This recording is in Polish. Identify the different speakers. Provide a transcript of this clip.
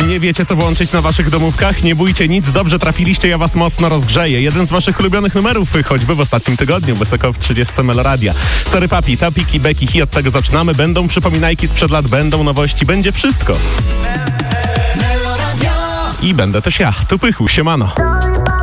Speaker 1: Nie wiecie, co włączyć na waszych domówkach? Nie bójcie nic, dobrze trafiliście, ja was mocno rozgrzeję. Jeden z waszych ulubionych numerów, choćby w ostatnim tygodniu, wysoko w 30 Meloradia. Sorry papi, Topiki, Beki, i od tego zaczynamy. Będą przypominajki sprzed lat, będą nowości, będzie wszystko. I będę też ja, tu Pychu, siemano.